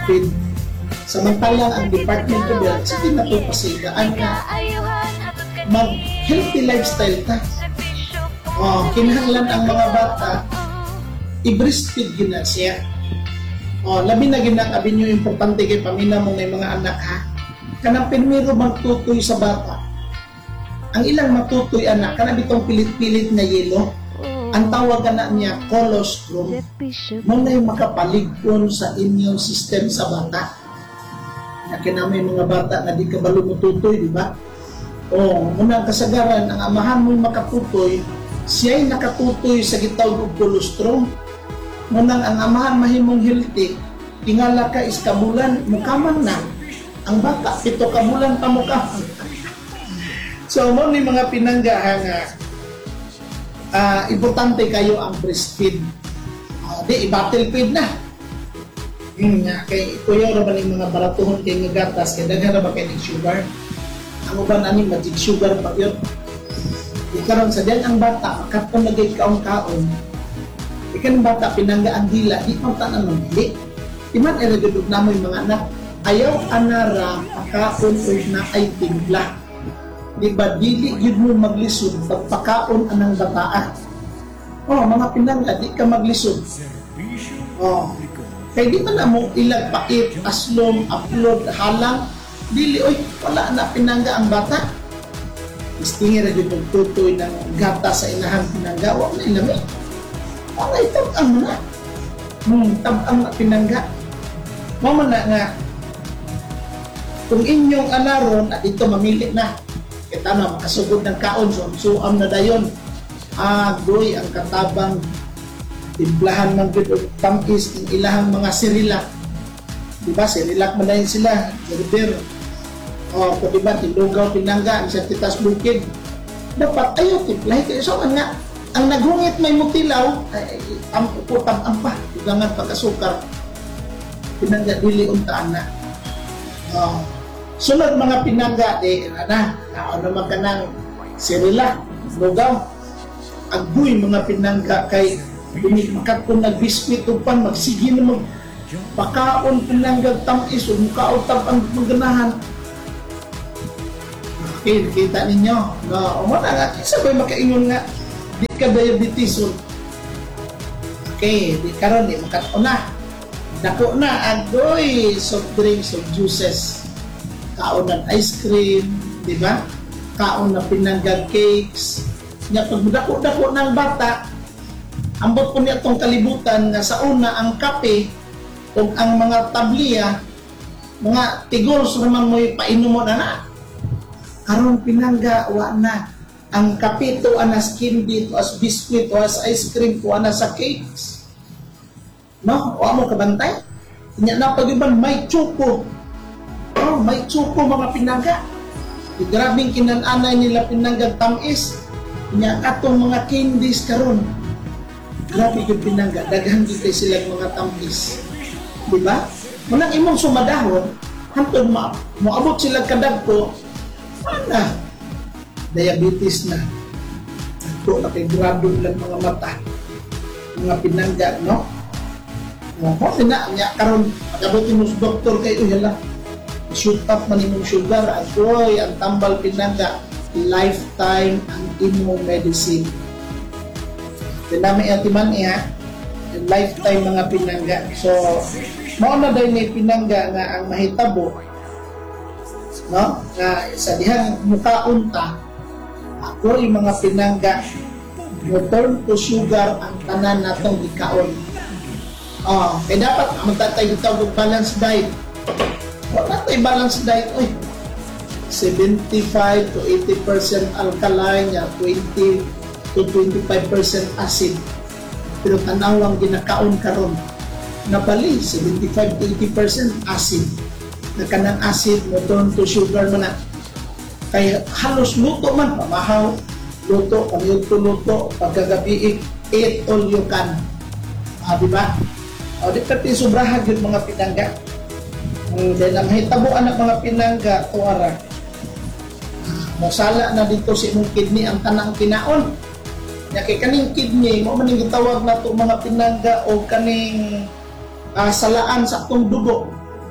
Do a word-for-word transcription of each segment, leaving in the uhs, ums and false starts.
breastfeed. Samantalang ang Department of Health, sige na ito pasigaan nga mag-healthy lifestyle ta. Oh, kinahanglan ang mga bata i-breastfeed gina siya. Oh, labi na ginang abin nyo importante kay pamina mo ng mga anak ha. Kanang pinmiro magtutoy sa bata. Ang ilang matutoy anak, kanang bitong pilit-pilit na yelo, ang tawag na niya colostrum, mo na yung makapaligpon sa immune system sa bata. Na kinamay mga bata na di kabalo matutoy, di ba? O, muna ang kasagaran, ang amahan mo makatutoy, siya ay nakatutoy sa gitawag ng colostrum. Munang ang amahan mahimong healthy, tingala ka is kabulan, mukaman na. Ang bata, pito kabulan pa mukaman. So, mo ni mga pinanggahan nga, uh, importante kayo ang breastfeed. Uh, di, i-battle feed na. Hmm, nga, kay kuya raman yung mga baratuhon kay nga gatas, kaya daghan na ba kayo ng sugar? Ang uban ani magic sugar pa yun. Ikaroon sa diyan ang bata, makatong nagay kaong-kaon, ikan bata pinangga ang dila, di pa tanan ng dili. Iman eragudog na mo yung mga anak, ayaw anara pakaon o na ay timpla. Di ba, dili yun mo maglisod pagpakaon anang bataan. Oh, mga pinangga, di ka maglisod. Oh, kaya di man na mo ilag pait, aslom, upload, halang, dili, oy, wala na pinangga ang bata. Istingin na dito tutoy ng gata sa inahang pinangga, wala na ilami. Wala itabang mo na. Hmm, tabang na pinangga. Mama na nga, kung inyong anaron, at ito mamili na, kita na, makasugod ng kaon, so suam na dayon, agoy ang katabang, timplahan ng good tamis, ng ilahang mga sirilak. Diba, sirilak mo na yun sila, Gerber. O, kung diba, tilugaw, pinangga, isang titas bukid. Dapat, ayaw, timplahin kayo. So, nga, ang naghungit may mutilaw, ay, ang puputang ampa, tugangan pagkasukar, pinangga, dili untaan na. O, sunod mga pinangga, di, na, ano naman ka ng sirilak, lugaw, agoy mga pinangga, kay, binikat kung nag-biskuit o pan, magsigi na mag, pakaon, pinangga, tamis, o mukhaon, ang maganahan. Okay, kita ninyo. No, umana nga, isa ba'y makaingon nga, di ka diabetes. Okay, di karon di makataon na. Dako na, agoy, soft drinks, soft juices. Kaon ng ice cream, di ba? Kaon na pinanggag cakes. Nga, pag dako-dako ng bata, ambot po niya itong kalibutan nga sa una ang kape o ang mga tabliya, mga tigos naman mo'y painom mo na na. Karon pinangga, wa na. Ang kape to anas candy, to as biscuit, to as ice cream, to anas sa cakes. No? Wa mo kabantay? Kanya na pag-iban, may choco. Oh, may choco mga pinangga. E, grabing kinananay nila pinanggang tamis. Kanya katong mga candies karon. Grabe yung pinangga. Daghan dito sila mga tamis. Diba? Munang imong sumadahon, hantod ma moabot sila kadagko, ana, diabetes na. Ito, nakigrado lang mga mata. Mga pinangga, no? Mo na niya karon pagabot mo sa doktor kay uy hala. Shoot up man imong sugar, agoy ang tambal pinangga, lifetime ang imong medicine. Dinami ati man iya, lifetime mga pinangga. So, mao na dahil ni pinangga nga ang mahitabo, no? Nga sa dihang mukaon ta, ako yung mga pinangga, mo turn to sugar ang tanan natong gikaon. Oh, kaya dapat magtatay ito ng balanced diet. Wala tayo balanced diet, oy. seventy-five to eighty percent alkaline, twenty to twenty-five percent acid. Pero tanawang ginakaon karon napali seventy-five to eighty percent acid. Na kanang acid mo turn to sugar man na. Kaya halos luto man, pamahaw, luto, pamiyog to luto, pagkagabi, eat all you can. Ah, di ba? O, di pati sobrahan yung mga pinangga. Hmm, dahil ang mahitabuan ng mga pinangga, tuwara. Masala na dito si mong kidney ang tanang kinaon. Ya kay kaning kidney, mo man gitawag na to mga pinangga o kaning uh, salaan sa atong dugo.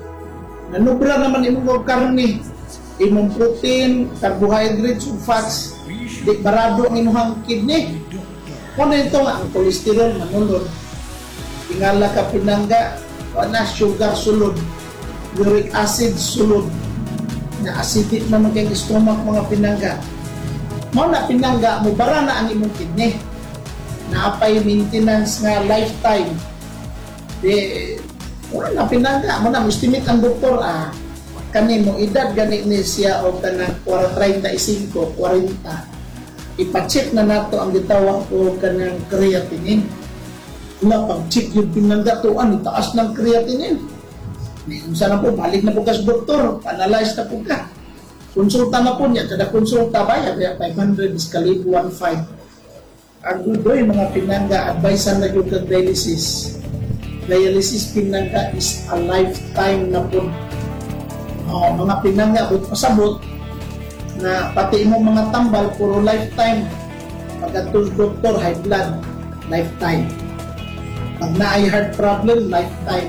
Nanubra naman imong karne, imong protein, carbohydrates, ug fats, di barado ang imuhang kidney. Kung ito nga, ang cholesterol manulod. Tingala ka pinangga, wala sugar sulod, uric acid sulod, na acidic naman kayong stomach mga pinangga. Mao na pinangga mo bara na ang imong kidney. Naapay maintenance nga lifetime. Di wala pinangga mo na estimate ang doktor ah kani mo edad gani ni siya o kanang thirty-five, forty. Ipa-check na nato ang gitawag o kanang creatinine. Wala pag-check yung pinangga to ani taas ng creatinine. Unsa na po, balik na po ka sa doktor, analyze na po ka. Konsulta na po niya, kada konsulta bayad, kaya five hundred is kalib one point five. Ang gudoy, mga pinangga, advice na yung dialysis. Dialysis pinangga is a lifetime na po. Oh, mga pinangga, but pasabot, na pati mo mga tambal, puro lifetime. Pagkatong doktor, high blood, lifetime. Pag na ay heart problem, lifetime.